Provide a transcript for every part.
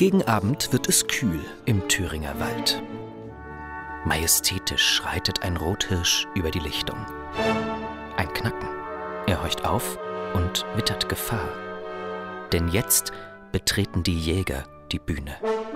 Gegen Abend wird es kühl im Thüringer Wald. Majestätisch schreitet ein Rothirsch über die Lichtung. Ein Knacken. Er horcht auf und wittert Gefahr. Denn jetzt betreten die Jäger die Bühne.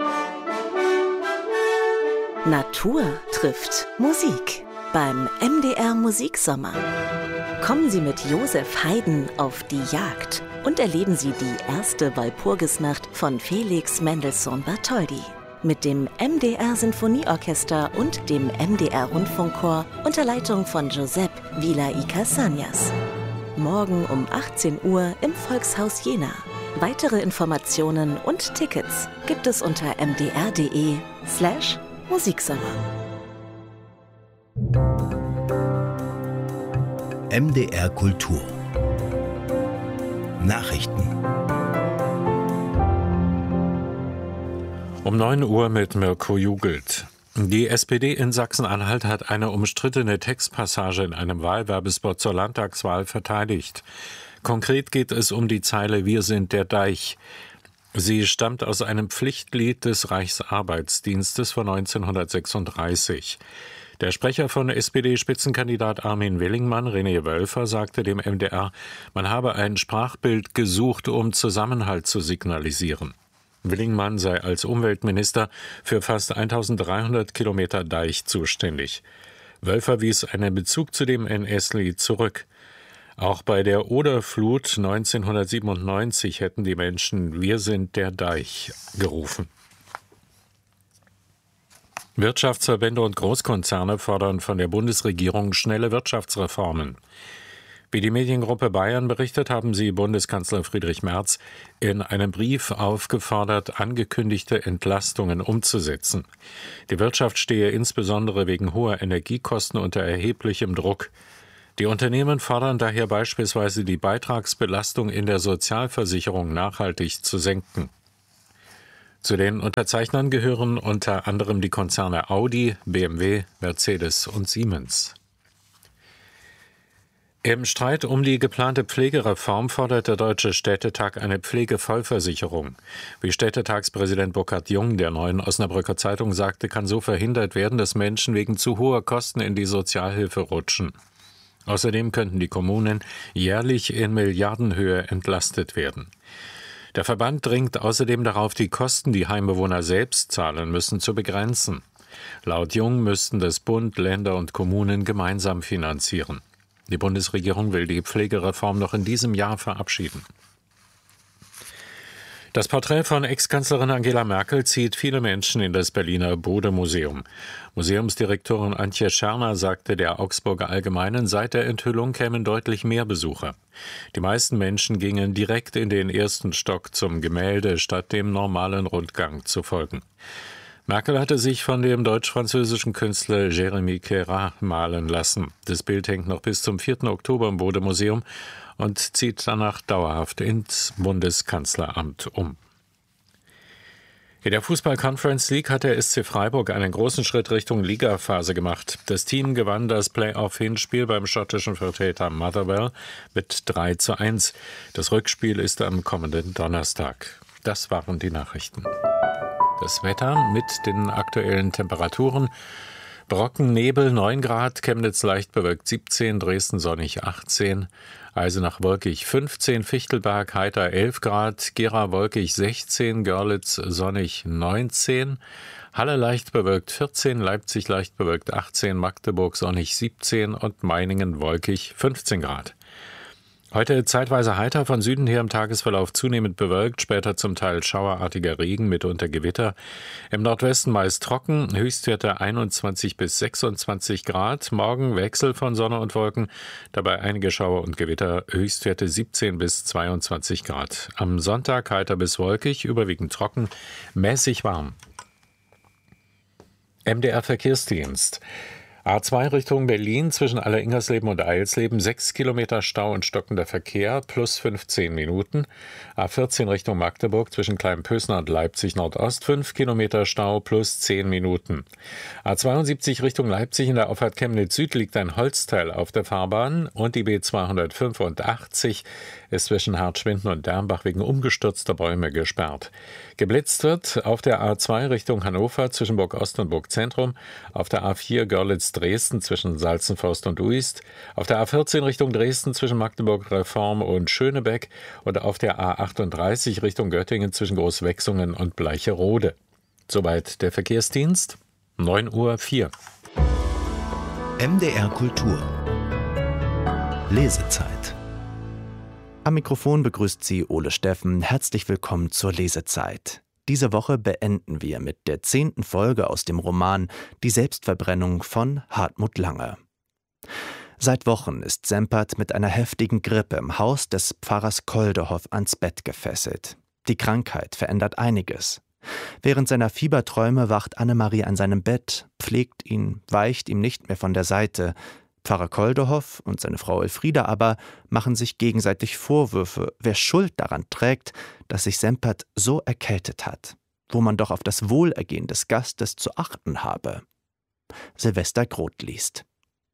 Natur trifft Musik beim MDR Musiksommer. Kommen Sie mit Josef Haydn auf die Jagd und erleben Sie die erste Walpurgisnacht von Felix Mendelssohn Bartholdy. Mit dem MDR Sinfonieorchester und dem MDR Rundfunkchor unter Leitung von Giuseppe Villa y Cassagnas. Morgen um 18 Uhr im Volkshaus Jena. Weitere Informationen und Tickets gibt es unter mdr.de/Musiksommer. MDR Kultur Nachrichten. Um 9 Uhr mit Mirko Jugelt. Die SPD in Sachsen-Anhalt hat eine umstrittene Textpassage in einem Wahlwerbespot zur Landtagswahl verteidigt. Konkret geht es um die Zeile „Wir sind der Deich". Sie stammt aus einem Pflichtlied des Reichsarbeitsdienstes von 1936. Der Sprecher von SPD-Spitzenkandidat Armin Willingmann, René Wölfer, sagte dem MDR, man habe ein Sprachbild gesucht, um Zusammenhalt zu signalisieren. Willingmann sei als Umweltminister für fast 1300 Kilometer Deich zuständig. Wölfer wies einen Bezug zu dem NS-Lied zurück. Auch bei der Oderflut 1997 hätten die Menschen „Wir sind der Deich" gerufen. Wirtschaftsverbände und Großkonzerne fordern von der Bundesregierung schnelle Wirtschaftsreformen. Wie die Mediengruppe Bayern berichtet, haben sie Bundeskanzler Friedrich Merz in einem Brief aufgefordert, angekündigte Entlastungen umzusetzen. Die Wirtschaft stehe insbesondere wegen hoher Energiekosten unter erheblichem Druck. Die Unternehmen fordern daher beispielsweise, die Beitragsbelastung in der Sozialversicherung nachhaltig zu senken. Zu den Unterzeichnern gehören unter anderem die Konzerne Audi, BMW, Mercedes und Siemens. Im Streit um die geplante Pflegereform fordert der Deutsche Städtetag eine Pflegevollversicherung. Wie Städtetagspräsident Burkhard Jung der Neuen Osnabrücker Zeitung sagte, kann so verhindert werden, dass Menschen wegen zu hoher Kosten in die Sozialhilfe rutschen. Außerdem könnten die Kommunen jährlich in Milliardenhöhe entlastet werden. Der Verband dringt außerdem darauf, die Kosten, die Heimbewohner selbst zahlen müssen, zu begrenzen. Laut Jung müssten das Bund, Länder und Kommunen gemeinsam finanzieren. Die Bundesregierung will die Pflegereform noch in diesem Jahr verabschieden. Das Porträt von Ex-Kanzlerin Angela Merkel zieht viele Menschen in das Berliner Bode-Museum. Museumsdirektorin Antje Scherner sagte der Augsburger Allgemeinen, seit der Enthüllung kämen deutlich mehr Besucher. Die meisten Menschen gingen direkt in den ersten Stock zum Gemälde, statt dem normalen Rundgang zu folgen. Merkel hatte sich von dem deutsch-französischen Künstler Jérémy Queyras malen lassen. Das Bild hängt noch bis zum 4. Oktober im Bode-Museum und zieht danach dauerhaft ins Bundeskanzleramt um. In der Fußball-Conference League hat der SC Freiburg einen großen Schritt Richtung Ligaphase gemacht. Das Team gewann das Playoff-Hinspiel beim schottischen Vertreter Motherwell mit 3:1. Das Rückspiel ist am kommenden Donnerstag. Das waren die Nachrichten. Das Wetter mit den aktuellen Temperaturen. Brocken, Nebel 9 Grad, Chemnitz leicht bewölkt 17, Dresden sonnig 18, Eisenach wolkig 15, Fichtelberg heiter 11 Grad, Gera wolkig 16, Görlitz sonnig 19, Halle leicht bewölkt 14, Leipzig leicht bewölkt 18, Magdeburg sonnig 17 und Meiningen wolkig 15 Grad. Heute zeitweise heiter, von Süden her im Tagesverlauf zunehmend bewölkt, später zum Teil schauerartiger Regen, mitunter Gewitter. Im Nordwesten meist trocken, Höchstwerte 21 bis 26 Grad. Morgen Wechsel von Sonne und Wolken, dabei einige Schauer und Gewitter, Höchstwerte 17 bis 22 Grad. Am Sonntag heiter bis wolkig, überwiegend trocken, mäßig warm. MDR Verkehrsdienst. A2 Richtung Berlin zwischen Alleringersleben und Eilsleben 6 Kilometer Stau und stockender Verkehr plus 15 Minuten. A14 Richtung Magdeburg zwischen Kleinpösner und Leipzig Nordost 5 Kilometer Stau plus 10 Minuten. A72 Richtung Leipzig in der Auffahrt Chemnitz Süd liegt ein Holzteil auf der Fahrbahn und die B285 ist zwischen Hartschwinden und Dernbach wegen umgestürzter Bäume gesperrt. Geblitzt wird auf der A2 Richtung Hannover zwischen Burg Ost und Burg Zentrum, auf der A4 Görlitz-Dresden zwischen Salzenforst und Uist, auf der A14 Richtung Dresden zwischen Magdeburg-Reform und Schönebeck und auf der A38 Richtung Göttingen zwischen Großwechsungen und Bleicherode. Soweit der Verkehrsdienst. 9:04 Uhr. MDR Kultur. Lesezeit. Am Mikrofon begrüßt Sie Ole Steffen. Herzlich willkommen zur Lesezeit. Diese Woche beenden wir mit der 10. Folge aus dem Roman Die Selbstverbrennung von Hartmut Lange. Seit Wochen ist Sempert mit einer heftigen Grippe im Haus des Pfarrers Koldehoff ans Bett gefesselt. Die Krankheit verändert einiges. Während seiner Fieberträume wacht Annemarie an seinem Bett, pflegt ihn, weicht ihm nicht mehr von der Seite. Pfarrer Koldehoff und seine Frau Elfriede aber machen sich gegenseitig Vorwürfe, wer Schuld daran trägt, dass sich Sempert so erkältet hat, wo man doch auf das Wohlergehen des Gastes zu achten habe. Silvester Groth liest.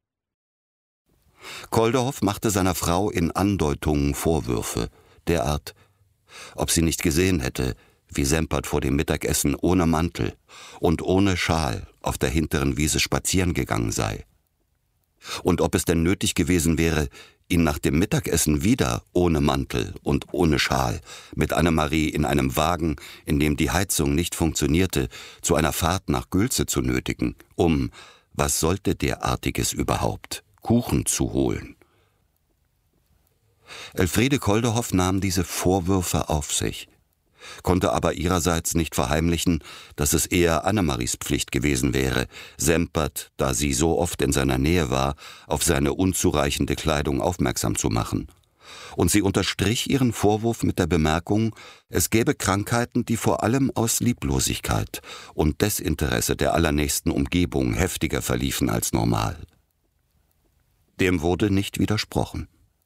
Koldehoff machte seiner Frau in Andeutungen Vorwürfe, derart, ob sie nicht gesehen hätte, wie Sempert vor dem Mittagessen ohne Mantel und ohne Schal auf der hinteren Wiese spazieren gegangen sei. Und ob es denn nötig gewesen wäre, ihn nach dem Mittagessen wieder ohne Mantel und ohne Schal mit Annemarie in einem Wagen, in dem die Heizung nicht funktionierte, zu einer Fahrt nach Gülze zu nötigen, was sollte derartiges überhaupt, Kuchen zu holen. Elfriede Koldehoff nahm diese Vorwürfe auf sich, konnte aber ihrerseits nicht verheimlichen, dass es eher Annemaries Pflicht gewesen wäre, Sempert, da sie so oft in seiner Nähe war, auf seine unzureichende Kleidung aufmerksam zu machen. Und sie unterstrich ihren Vorwurf mit der Bemerkung, es gäbe Krankheiten, die vor allem aus Lieblosigkeit und Desinteresse der allernächsten Umgebung heftiger verliefen als normal. Dem wurde nicht widersprochen.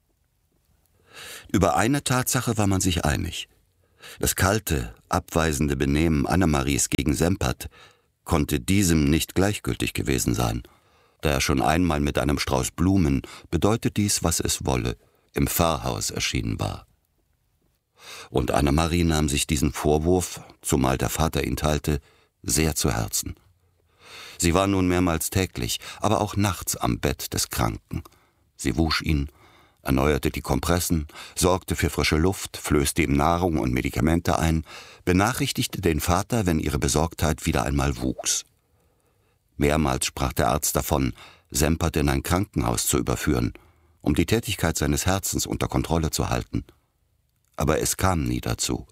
Über eine Tatsache war man sich einig. Das kalte, abweisende Benehmen Annemaries gegen Sempert konnte diesem nicht gleichgültig gewesen sein. Da er schon einmal mit einem Strauß Blumen, bedeutet dies, was es wolle, im Pfarrhaus erschienen war. Und Annemarie nahm sich diesen Vorwurf, zumal der Vater ihn teilte, sehr zu Herzen. Sie war nun mehrmals täglich, aber auch nachts am Bett des Kranken. Sie wusch ihn, erneuerte die Kompressen, sorgte für frische Luft, flößte ihm Nahrung und Medikamente ein, benachrichtigte den Vater, wenn ihre Besorgtheit wieder einmal wuchs. Mehrmals sprach der Arzt davon, Sempert in ein Krankenhaus zu überführen, um die Tätigkeit seines Herzens unter Kontrolle zu halten. Aber es kam nie dazu.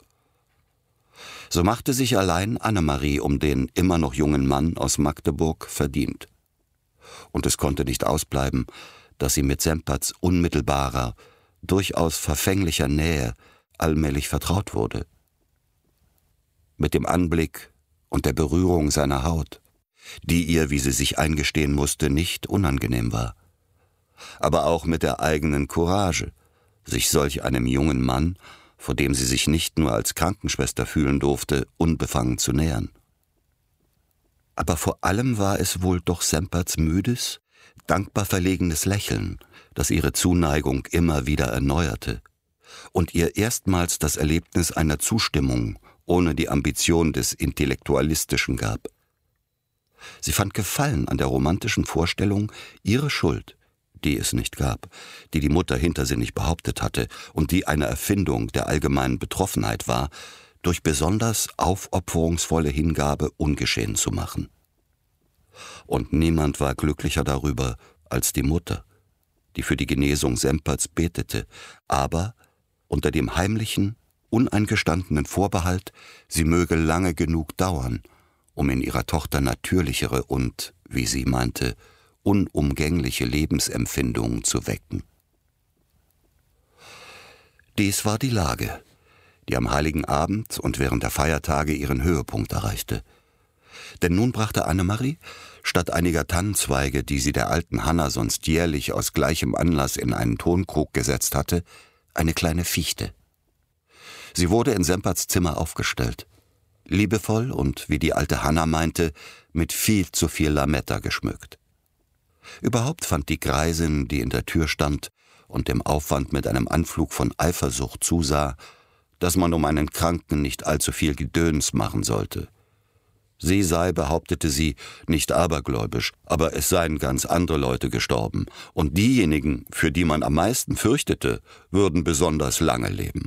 So machte sich allein Annemarie um den immer noch jungen Mann aus Magdeburg verdient. Und es konnte nicht ausbleiben, dass sie mit Semperts unmittelbarer, durchaus verfänglicher Nähe allmählich vertraut wurde. Mit dem Anblick und der Berührung seiner Haut, die ihr, wie sie sich eingestehen musste, nicht unangenehm war. Aber auch mit der eigenen Courage, sich solch einem jungen Mann, vor dem sie sich nicht nur als Krankenschwester fühlen durfte, unbefangen zu nähern. Aber vor allem war es wohl doch Semperts müdes, dankbar verlegenes Lächeln, das ihre Zuneigung immer wieder erneuerte und ihr erstmals das Erlebnis einer Zustimmung ohne die Ambition des Intellektualistischen gab. Sie fand Gefallen an der romantischen Vorstellung, ihre Schuld, die es nicht gab, die die Mutter hintersinnig behauptet hatte und die eine Erfindung der allgemeinen Betroffenheit war, durch besonders aufopferungsvolle Hingabe ungeschehen zu machen. Und niemand war glücklicher darüber als die Mutter, die für die Genesung Semperts betete, aber unter dem heimlichen, uneingestandenen Vorbehalt, sie möge lange genug dauern, um in ihrer Tochter natürlichere und, wie sie meinte, unumgängliche Lebensempfindungen zu wecken. Dies war die Lage, die am Heiligen Abend und während der Feiertage ihren Höhepunkt erreichte. Denn nun brachte Annemarie, statt einiger Tannenzweige, die sie der alten Hanna sonst jährlich aus gleichem Anlass in einen Tonkrug gesetzt hatte, eine kleine Fichte. Sie wurde in Semperts Zimmer aufgestellt, liebevoll und, wie die alte Hanna meinte, mit viel zu viel Lametta geschmückt. Überhaupt fand die Greisin, die in der Tür stand und dem Aufwand mit einem Anflug von Eifersucht zusah, dass man um einen Kranken nicht allzu viel Gedöns machen sollte. Sie sei, behauptete sie, nicht abergläubisch, aber es seien ganz andere Leute gestorben, und diejenigen, für die man am meisten fürchtete, würden besonders lange leben.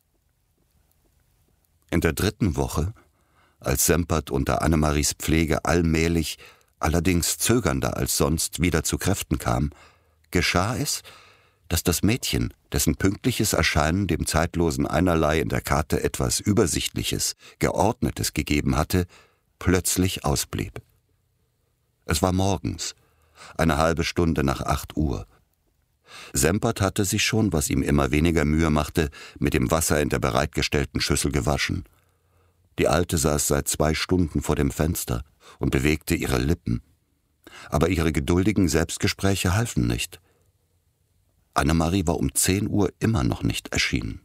In der 3. Woche, als Sempert unter Annemaries Pflege allmählich, allerdings zögernder als sonst, wieder zu Kräften kam, geschah es, dass das Mädchen, dessen pünktliches Erscheinen dem Zeitlosen einerlei in der Karte etwas Übersichtliches, Geordnetes gegeben hatte, plötzlich ausblieb. Es war morgens, eine halbe Stunde nach 8 Uhr. Sempert hatte sich schon, was ihm immer weniger Mühe machte, mit dem Wasser in der bereitgestellten Schüssel gewaschen. Die Alte saß seit 2 Stunden vor dem Fenster und bewegte ihre Lippen. Aber ihre geduldigen Selbstgespräche halfen nicht. Annemarie war um 10 Uhr immer noch nicht erschienen.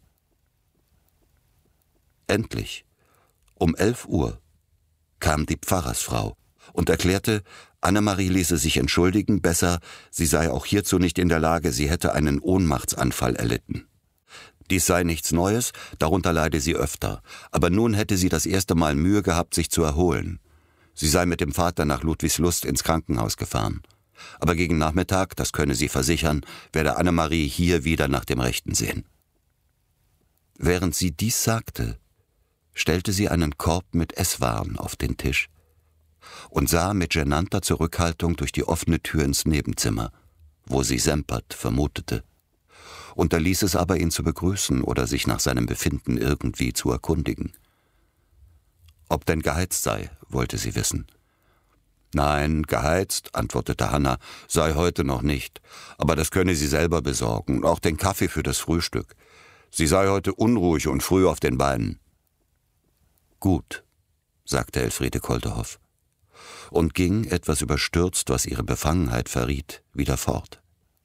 Endlich, um 11 Uhr, kam die Pfarrersfrau und erklärte, Annemarie ließe sich entschuldigen, besser, sie sei auch hierzu nicht in der Lage, sie hätte einen Ohnmachtsanfall erlitten. Dies sei nichts Neues, darunter leide sie öfter, aber nun hätte sie das erste Mal Mühe gehabt, sich zu erholen. Sie sei mit dem Vater nach Ludwigslust ins Krankenhaus gefahren. Aber gegen Nachmittag, das könne sie versichern, werde Annemarie hier wieder nach dem Rechten sehen. Während sie dies sagte, stellte sie einen Korb mit Esswaren auf den Tisch und sah mit genannter Zurückhaltung durch die offene Tür ins Nebenzimmer, wo sie Sempert vermutete, unterließ es aber, ihn zu begrüßen oder sich nach seinem Befinden irgendwie zu erkundigen. Ob denn geheizt sei, wollte sie wissen. »Nein, geheizt«, antwortete Hanna, »sei heute noch nicht, aber das könne sie selber besorgen und auch den Kaffee für das Frühstück. Sie sei heute unruhig und früh auf den Beinen.« »Gut«, sagte Elfriede Kolterhoff und ging, etwas überstürzt, was ihre Befangenheit verriet, wieder fort.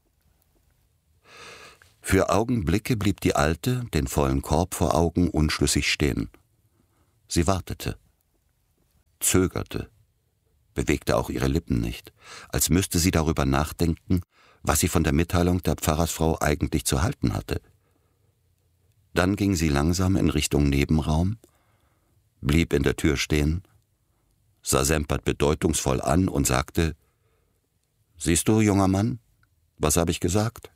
Für Augenblicke blieb die Alte, den vollen Korb vor Augen, unschlüssig stehen. Sie wartete, zögerte, bewegte auch ihre Lippen nicht, als müsste sie darüber nachdenken, was sie von der Mitteilung der Pfarrersfrau eigentlich zu halten hatte. Dann ging sie langsam in Richtung Nebenraum, blieb in der Tür stehen, sah Sempert bedeutungsvoll an und sagte, »Siehst du, junger Mann, was habe ich gesagt?«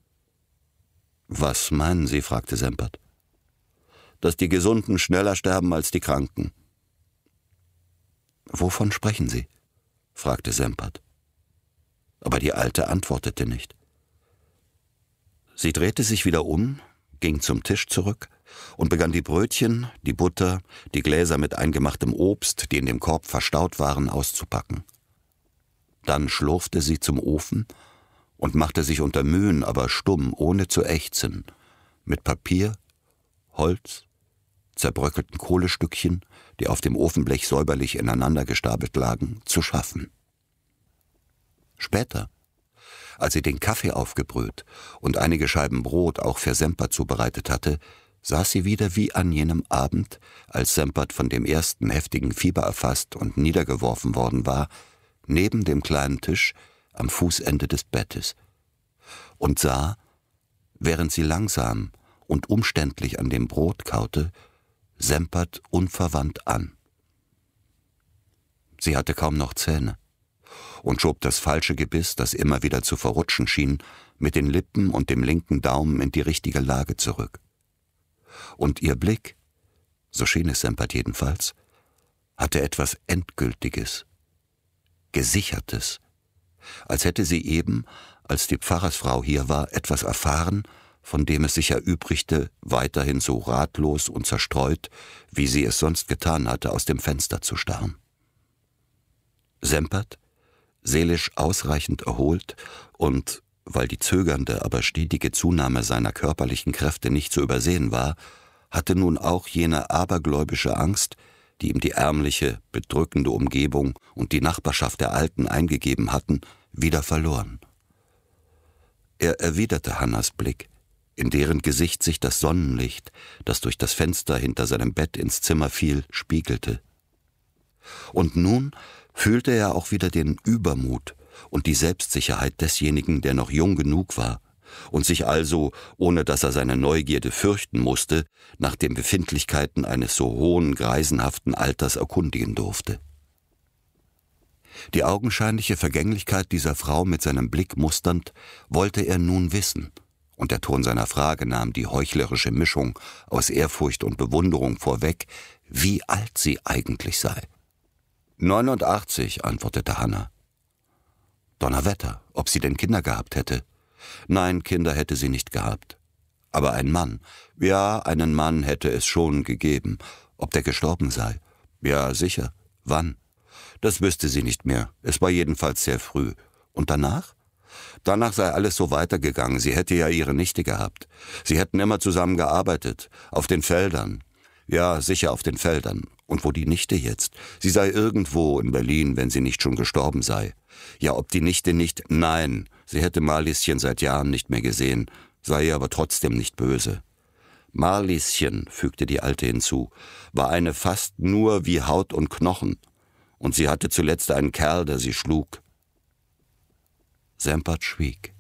»Was meinen Sie?« fragte Sempert. »Dass die Gesunden schneller sterben als die Kranken.« »Wovon sprechen Sie?« fragte Sempert. Aber die Alte antwortete nicht. Sie drehte sich wieder um, ging zum Tisch zurück und begann die Brötchen, die Butter, die Gläser mit eingemachtem Obst, die in dem Korb verstaut waren, auszupacken. Dann schlurfte sie zum Ofen und machte sich unter Mühen, aber stumm, ohne zu ächzen, mit Papier, Holz, zerbröckelten Kohlestückchen, die auf dem Ofenblech säuberlich ineinander gestapelt lagen, zu schaffen. Später, als sie den Kaffee aufgebrüht und einige Scheiben Brot auch für Sempert zubereitet hatte, saß sie wieder wie an jenem Abend, als Sempert von dem ersten heftigen Fieber erfasst und niedergeworfen worden war, neben dem kleinen Tisch am Fußende des Bettes und sah, während sie langsam und umständlich an dem Brot kaute, Sempert unverwandt an. Sie hatte kaum noch Zähne und schob das falsche Gebiss, das immer wieder zu verrutschen schien, mit den Lippen und dem linken Daumen in die richtige Lage zurück. Und ihr Blick, so schien es Sempert jedenfalls, hatte etwas Endgültiges, Gesichertes, als hätte sie eben, als die Pfarrersfrau hier war, etwas erfahren, von dem es sich erübrigte, weiterhin so ratlos und zerstreut, wie sie es sonst getan hatte, aus dem Fenster zu starren. Sempert, seelisch ausreichend erholt und, weil die zögernde, aber stetige Zunahme seiner körperlichen Kräfte nicht zu übersehen war, hatte nun auch jene abergläubische Angst, die ihm die ärmliche, bedrückende Umgebung und die Nachbarschaft der Alten eingegeben hatten, wieder verloren. Er erwiderte Hannas Blick, in deren Gesicht sich das Sonnenlicht, das durch das Fenster hinter seinem Bett ins Zimmer fiel, spiegelte. Und nun fühlte er auch wieder den Übermut und die Selbstsicherheit desjenigen, der noch jung genug war und sich also, ohne dass er seine Neugierde fürchten musste, nach den Befindlichkeiten eines so hohen, greisenhaften Alters erkundigen durfte. Die augenscheinliche Vergänglichkeit dieser Frau mit seinem Blick musternd, wollte er nun wissen, und der Ton seiner Frage nahm die heuchlerische Mischung aus Ehrfurcht und Bewunderung vorweg, wie alt sie eigentlich sei. 89, antwortete Hanna. Donnerwetter, ob sie denn Kinder gehabt hätte? Nein, Kinder hätte sie nicht gehabt. Aber ein Mann, ja, einen Mann hätte es schon gegeben. Ob der gestorben sei? Ja, sicher. Wann? Das wüsste sie nicht mehr. Es war jedenfalls sehr früh. Und danach? Danach sei alles so weitergegangen. Sie hätte ja ihre Nichte gehabt. Sie hätten immer zusammen gearbeitet. Auf den Feldern. Ja, sicher auf den Feldern. Und wo die Nichte jetzt? Sie sei irgendwo in Berlin, wenn sie nicht schon gestorben sei. Ja, ob die Nichte nicht... Nein, sie hätte Marlieschen seit Jahren nicht mehr gesehen, sei ihr aber trotzdem nicht böse. Marlieschen, fügte die Alte hinzu, war eine fast nur wie Haut und Knochen. Und sie hatte zuletzt einen Kerl, der sie schlug. Sempert schwieg.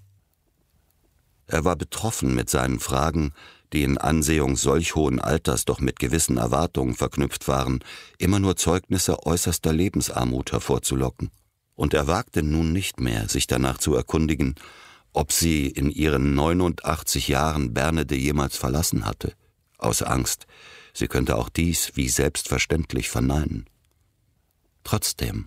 Er war betroffen mit seinen Fragen, die in Ansehung solch hohen Alters doch mit gewissen Erwartungen verknüpft waren, immer nur Zeugnisse äußerster Lebensarmut hervorzulocken. Und er wagte nun nicht mehr, sich danach zu erkundigen, ob sie in ihren 89 Jahren Bernede jemals verlassen hatte, aus Angst, sie könnte auch dies wie selbstverständlich verneinen. Trotzdem,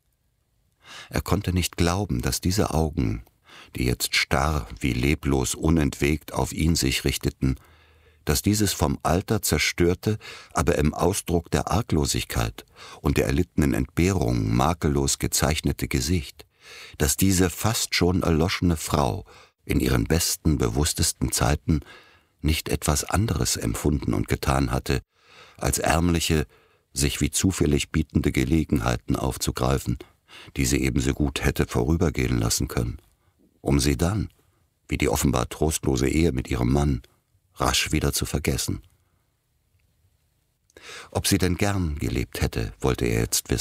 er konnte nicht glauben, dass diese Augen, die jetzt starr wie leblos unentwegt auf ihn sich richteten, dass dieses vom Alter zerstörte, aber im Ausdruck der Arglosigkeit und der erlittenen Entbehrung makellos gezeichnete Gesicht, dass diese fast schon erloschene Frau in ihren besten, bewusstesten Zeiten nicht etwas anderes empfunden und getan hatte, als ärmliche, sich wie zufällig bietende Gelegenheiten aufzugreifen, die sie ebenso gut hätte vorübergehen lassen können, um sie dann, wie die offenbar trostlose Ehe mit ihrem Mann, rasch wieder zu vergessen. Ob sie denn gern gelebt hätte, wollte er jetzt wissen.